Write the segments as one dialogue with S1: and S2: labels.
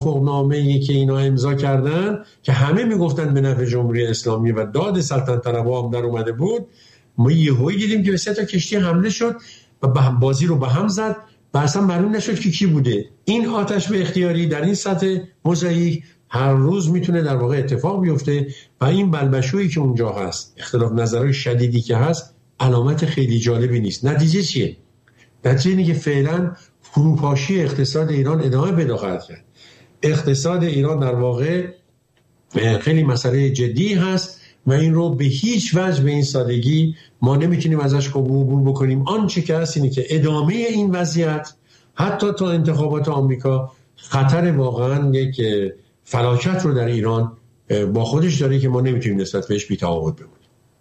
S1: توافقنامه‌ای که اینا امضا کردن که همه میگفتن به نفع جمهوری اسلامی و داد سلطنت طلبها هم در اومده بود، ما یهویی دیدیم که به 3 تا کشتی حمله شد و بازی رو به هم زد و اصلا معلوم نشد که کی بوده. این آتش به اختیاری در این سطح موزاییک هر روز میتونه در واقع اتفاق بیفته و این بلبشویی که اونجا هست، اختلاف نظرهای شدیدی که هست، علامت خیلی جالبی نیست. نتیجه چیه؟ نتیجه اینه که فعلا فروپاشی اقتصاد ایران ادامه پیدا خواهد کرد. اقتصاد ایران در واقع خیلی مسئله جدی هست و این رو به هیچ وجه به این سادگی ما نمیتونیم ازش عبور بکنیم. آنچه که هست اینه که ادامه این وضعیت حتی تا انتخابات آمریکا خطر واقعا یک فلاکت رو در ایران با خودش داره که ما نمیتونیم نسبت بهش بی‌تفاوت بمونیم.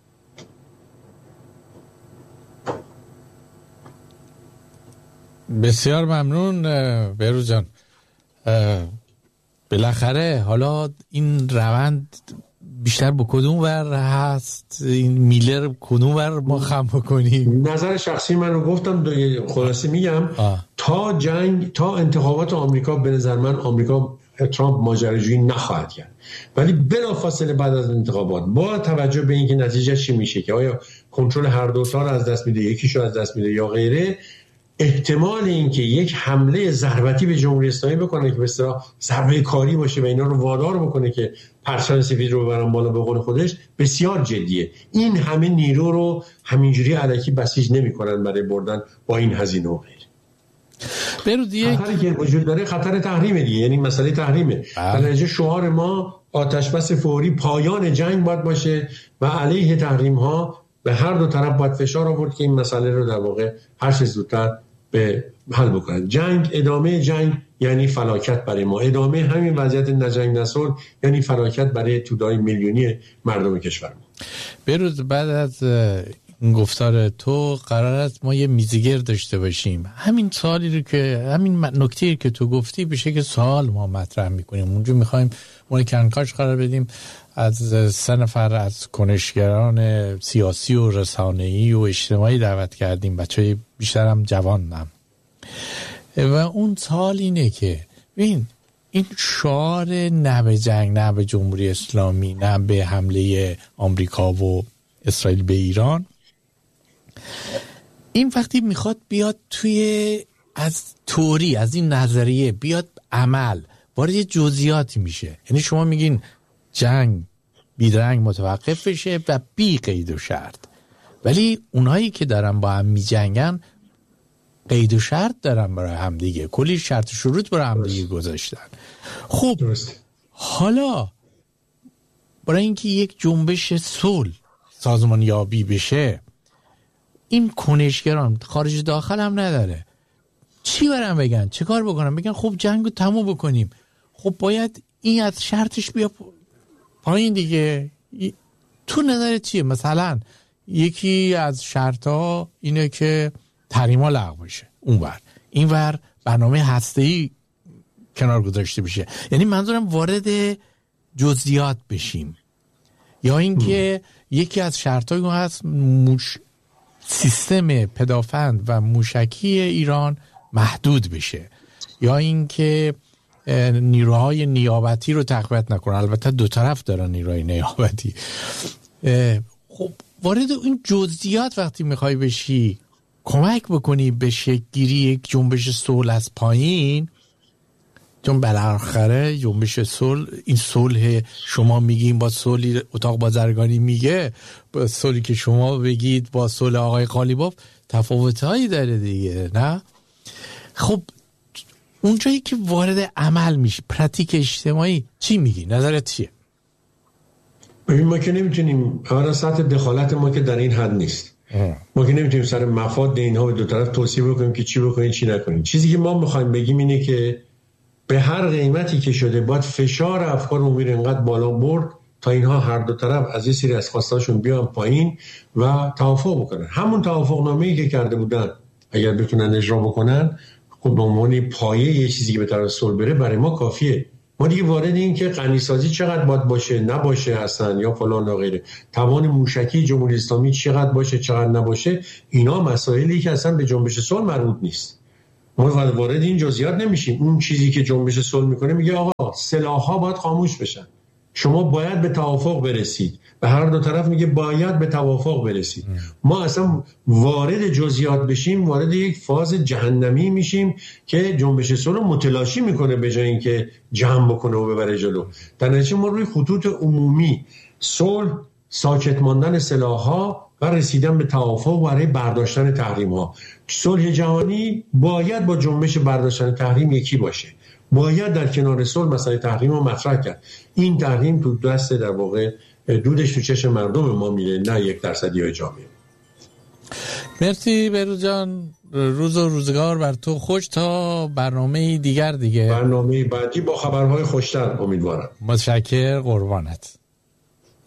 S2: بسیار ممنون بهروز جان. بالاخره حالا این روند بیشتر با کدوم ور هست؟ این میلر کدوم ور ما خم بکنیم؟
S1: نظر شخصی من رو گفتم، خلاصه میگم تا انتخابات آمریکا به نظر من آمریکا ترامپ ماجراجویی نخواهد کرد، ولی بلافاصله بعد از انتخابات با توجه به اینکه نتیجه چی میشه که آیا کنترل هر دو تا رو از دست میده، یکیشو از دست میده یا غیره، احتمال اینکه یک حمله ضربتی به جمهوری اسلامی بکنه که به اصطلاح ضربه کاری باشه و اینا رو وادار بکنه که پرچم سفید رو ببرن بالا به قول خودش، بسیار جدیه. این همه نیرو رو همینجوری الکی بسیج نمی‌کنن برای بردن با این هزینه و غیره. خطری که وجود داره خطر تحریمه دیگه، یعنی مسئله تحریمه. در نتیجه شعار ما آتش بس فوری، پایان جنگ باید باشه و علیه تحریم ها به هر دو طرف باید فشار آورد که این مسئله رو در واقع هر چه زودتر به حل بکنن. جنگ، ادامه جنگ یعنی فلاکت برای ما، ادامه همین وضعیت نجنگ نسل یعنی فلاکت برای تودای میلیونی مردم کشور ما.
S2: بروز بعد از این گفتار تو قرار است ما یه میزگرد داشته باشیم. همین سوالی رو که همین نکته‌ای که تو گفتی بشه که سوال ما مطرح می‌کنیم. اونجا می‌خوایم ما کنکاش قرار بدیم از 3 نفر از کنشگران سیاسی و رسانه‌ای و اجتماعی دعوت کردیم، بچه‌های بیشتر هم جوانم. و اون سوال اینه که ببین این شعار نه به جنگ، نه به جمهوری اسلامی، نه به حمله آمریکا و اسرائیل به ایران، این وقتی میخواد بیاد توی از توری از این نظریه بیاد عمل وارد جزئیاتی میشه. یعنی شما میگین جنگ بیدرنگ متوقف بشه و بی قید و شرط، ولی اونایی که دارن با هم میجنگن قید و شرط دارن برای هم دیگه، کلی شرط و شروط برای هم دیگه گذاشتن. خب حالا برای اینکه یک جنبش صلح سازمان یابی بشه، این کنشگران خارج داخل هم نداره، چی برن بگن؟ چه کار بکنن؟ بگن خب جنگو تموم بکنیم. خب باید این از شرطش بیا پایین دیگه. تو نظرت چیه؟ مثلا یکی از شرطها اینه که تحریما لغو بشه، اونور اینور برنامه هسته‌ای کنار گذاشته بشه. یعنی منظورم وارد جزئیات بشیم. یا اینکه یکی از شرط‌ها هست سیستم پدافند و موشکی ایران محدود بشه، یا اینکه نیروهای نیابتی رو تقویت نکنه. البته دو طرف دارن نیروهای نیابتی. خب وارد این جزئیات وقتی میخوای بشی، کمک بکنی به شکل‌گیری یک جنبش صلح از پایین، چون بالاخره جنبش صلح، این صلح شما میگین با صلح اتاق بازرگانی میگه، با صلحی که شما بگید با صلح آقای قالیباف تفاوت‌هایی داره دیگه، نه؟ خب اونجایی که وارد عمل میشه، پراتیک اجتماعی، چی میگی؟ نظرت چیه؟
S1: ببین ما که نمیتونیم، اولا سطح دخالت ما که در این حد نیست. ما که نمیتونیم سر مفاد اینها به دو طرف توصیه بکنیم که چی بکنید چی نکنید. چیزی که ما میخوایم بگیم اینه که به هر قیمتی که شده باید فشار افکار عمومی اینقدر بالا برد تا اینها هر دو طرف از این سری از خواستاشون بیان پایین و توافق بکنن. همون توافقنامه‌ای که کرده بودن اگر بتونن اجرا بکنن، خب به عنوان پایه یه چیزی که به طرف صلح بره برای ما کافیه. ما دیگه وارد این که غنیسازی چقدر باید باشه نباشه اصلا یا فلان و غیره، توان موشکی جمهوری اسلامی چقدر باشه چقدر نباشه، اینا مسائلی که اصلا به جنبش صلح مربوط نیست. ما وارد این جزئیات نمیشیم. اون چیزی که جنبش صلح میکنه میگه آقا سلاح‌ها باید خاموش بشن، شما باید به توافق برسید، و هر دو طرف میگه باید به توافق برسید. ما اصلا وارد جزئیات بشیم وارد یک فاز جهنمی میشیم که جنبش صلح متلاشی میکنه به جای اینکه جمع بکنه و ببره جلو. در نتیجه ما روی خطوط عمومی صلح، ساکت ماندن سلاح‌ها و رسیدن به توافق برای برداشتن تحریم‌ها. صلح جهانی باید با جنبش برداشتن تحریم یکی باشه. باید در کنار صلح مسئله تحریم رو مطرح کرد. این تحریم تو دست در واقع دودش تو چشم مردم ما میره، نه 1% یا جامعه.
S2: مرسی بهروز جان، روز و روزگار بر تو خوش. تا برنامه دیگر دیگه،
S1: برنامه بعدی با خبرهای خوشتر امیدوارم.
S2: متشکر، قربانت.